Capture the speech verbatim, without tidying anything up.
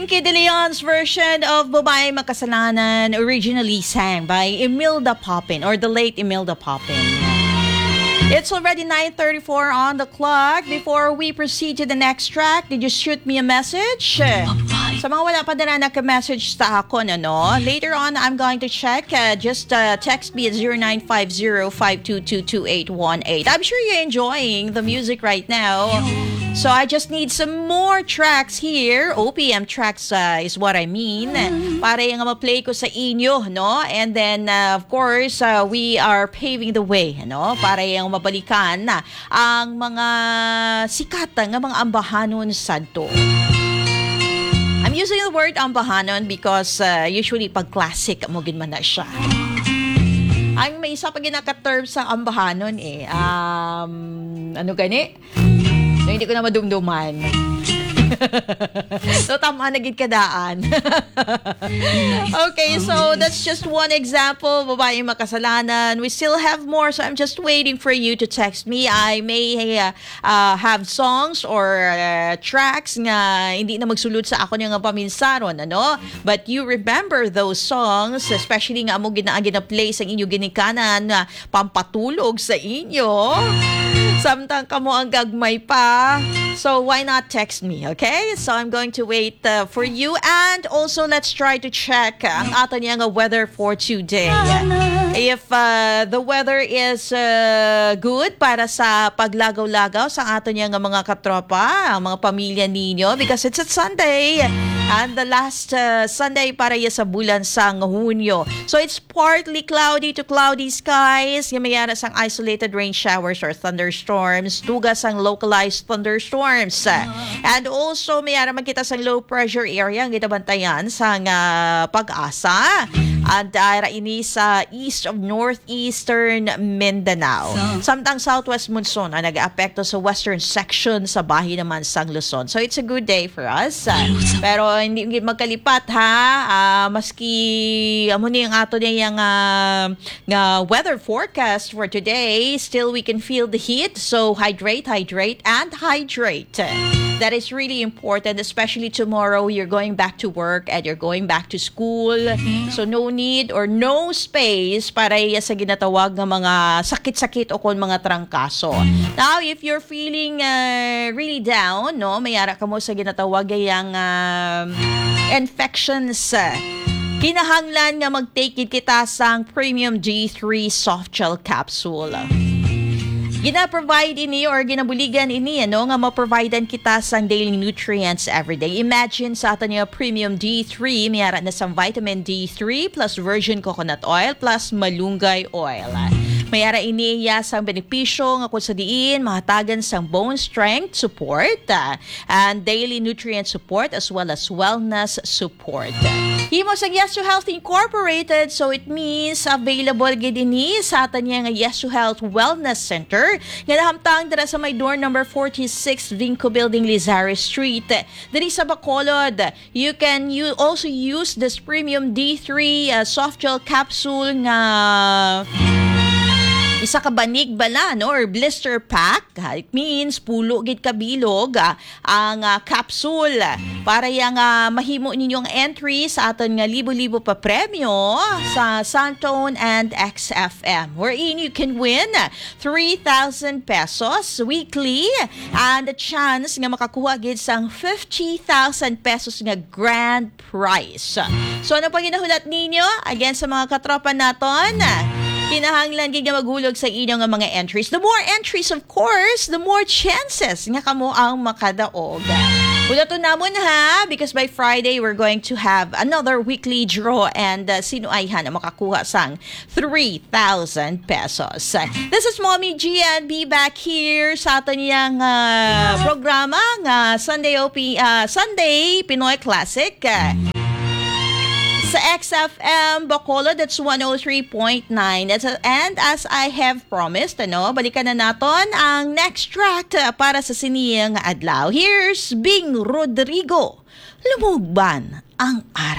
Kid De Leon's version of Babae Makasalanan, originally sang by Imelda Poppin, or the late Imelda Poppin. It's already nine thirty-four on the clock. Before we proceed to the next track, did you shoot me a message? Sa mga wala pa na naka-message sa ako, ano? Later on, I'm going to check. Uh, just uh, text me at zero nine five zero, five two two, two eight one eight. I'm sure you're enjoying the music right now. So I just need some more tracks here. O P M tracks uh, is what I mean. Para yung ma-play ko sa inyo, no? And then, uh, of course, uh, we are paving the way, no? Para yung mabalikan na ang mga sikat ng mga ambahanon sadto. I'm using the word ambahanon because uh, usually pag classic mo man na siya. Ang may isa pa ginaka-term sa ambahanon eh. Um, ano gani? No, hindi ko na madumduman. So, tama na gid kadaan. Okay, so that's just one example. Babae Makasalanan. We still have more, so I'm just waiting for you to text me. I may uh, uh, have songs or uh, tracks nga hindi na magsulod sa ako nga paminsaron, ano? But you remember those songs, especially nga amo ginaagi na play sa inyo ginikanan na pampatulog sa inyo. Samtang kamo ang gagmay pa. So why not text me, okay? So I'm going to wait uh, for you. And also let's try to check ang aton yang weather for today. If uh, the weather is uh, good para sa paglagaw-lagaw sa aton yang mga katropa, ang mga pamilya ninyo, because it's a Sunday. And the last uh, Sunday para ya sa bulan sang Hunyo. So it's partly cloudy to cloudy skies. Yung mayara sang isolated rain showers or thunderstorms. Tugas ang localized thunderstorms. And also mayara magkita sang low pressure area ang gitabantayan sang uh, Pag-asa. And uh, ini sa east of northeastern Mindanao. Samtang southwest monsoon ang nag-aapekto sa western section sa bahi naman sang Luzon. So it's a good day for us. Uh, pero hindi magkalipat ha. Uh, maski amo ni ang ato niya yung uh, nga weather forecast for today, still we can feel the heat. So hydrate, hydrate, and hydrate. That is really important, especially tomorrow you're going back to work and you're going back to school. So no need or no space para sa ginatawag ng mga sakit-sakit o kung mga trangkaso. Now, if you're feeling uh, really down, no, mayara ka mo sa ginatawag yung uh, infections. Kinahanglan nga mag-take kita sang Premium D three Soft Gel Capsule. Gina-provide ini or ginabuligan ini ano nga ma-providean kita sang daily nutrients everyday. Imagine sa ato niya Premium D three, mayara na sang vitamin D three plus virgin coconut oil plus malunggay oil. Mayara ini iya sang benepisyo nga kung sa diin mahatagan sang bone strength support uh, and daily nutrient support as well as wellness support. Himo sang Yes to Health Incorporated, so it means available gid ini sa ato niya nga Yes to Health Wellness Center nga nahamtang dira sa may door number forty-six Vinco Building, Lizares Street diri sa Bacolod. You can you also use this Premium D three uh, soft gel capsule nga isa ka banig bala no or blister pack. It means pulo gid kabilog uh, ang uh, capsule para yang uh, mahimo ninyong entry sa aton nga libo-libo pa premyo sa Santone and X F M, wherein you can win three thousand pesos weekly and a chance nga makakuha gid sang fifty thousand pesos nga grand prize. So ano pa ginahulat ninyo again sa mga katropa naton? Kinahanglan gid nga maghulog sa inyong mga entries. The more entries, of course, the more chances nga kamo ang makadaog. Hulaton namon ha, because by Friday we're going to have another weekly draw and uh, sino ay ha na makakuha sang three thousand pesos. This is Mommy G and be back here sa aton yang uh, programa nga Sunday O P uh, Sunday Pinoy Classic. Uh, Sa X F M Bacolod, that's one oh three point nine. And as I have promised, ano, balikan na naton ang next track para sa siniyang adlaw. Here's Bing Rodrigo, Lumugban ang Araw.